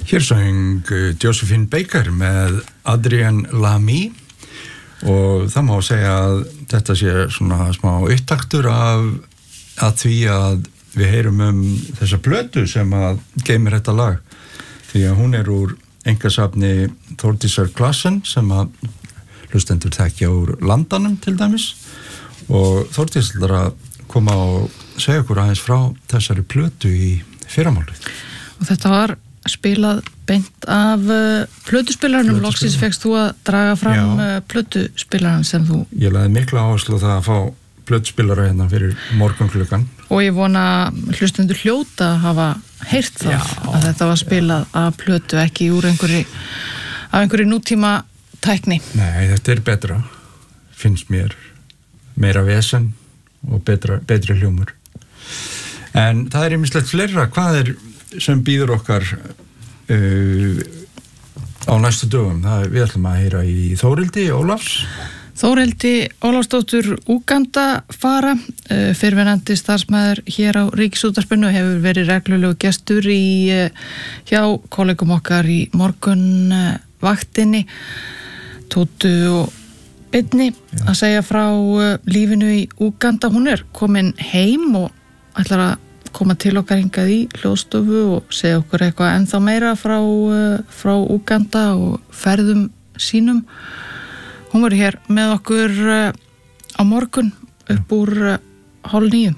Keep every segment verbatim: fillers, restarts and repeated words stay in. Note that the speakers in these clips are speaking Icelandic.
Hér söng Josephine Baker með Adrienne Lamy og það má segja að þetta sé svona smá upptaktur af að því að við heyrum um þessa plötu sem að geymir þetta lag því að hún er úr einkasafni Þórdísar Claesen sem að hlustendur þekkja úr Landanum til dæmis og Þórdís ætlar að koma og segja okkur aðeins frá þessari plötu í fyrramáli. Og þetta var spilað beint af uh, plötuspilaranum. Loksins fékkst þú að draga fram uh, plötuspilaran sem þú... Ég lagði mikla áherslu á það að fá plötuspilara hérna fyrir morgunklukkan. Og ég vona hlustendur hljóta að hafa heyrt það Já. Að þetta var spilað af plötu, ekki úr einhverju af einhverju nútíma tækni. Nei, þetta er betra, finnst mér meira vesen og betra, betri hljómur. En það er ýmislegt fleira, hvað er sem býður okkar uh, á næstu dögum. Það, við ætlum að heyra í Þórildi Ólafs. Þórildi Ólafsdóttur Úganda fara, uh, fyrrverandi starfsmaður hér á Ríkisútvarpinu, hefur verið reglulegu gestur í, uh, hjá kollegum okkar í morgun uh, vaktinni, Tótu og Beinni að segja frá uh, lífinu í Úganda. Hún er komin heim og ætlar að koma til okkar hingað í hljóðstofu og segja okkur eitthvað ennþá meira frá, uh, frá Úganda og ferðum sínum. Hún verður hér með okkur uh, á morgun upp úr uh, hálf níu.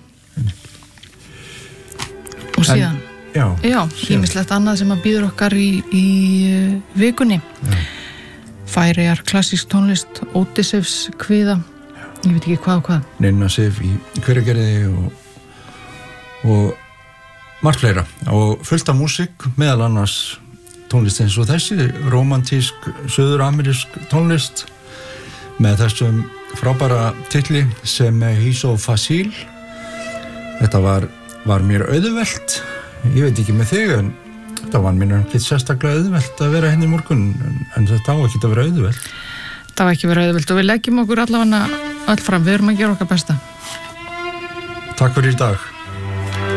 Og síðan, en, já, já, ýmislegt annað sem að býður okkar í, í uh, vikunni. Já. Færeyjar, klassísk tónlist, Ódysseifs kviða, ég veit ekki hvað og hvað. Nynna Sif í Hveragerði og og margt fleira og fullt af músík, meðal annars tónlist eins og þessi, romantísk suður-amerísk tónlist með þessum frábæra titli sem He's So Facile. Þetta var, var mér auðvelt, ég veit ekki með þig en þetta var mér ekki sérstaklega auðvelt að vera henni í morgun en, en þetta á ekki að vera auðvelt. Þetta á ekki að vera auðvelt og við leggjum okkur allavega öll fram, við erum að gera okkar besta. Takk fyrir í dag.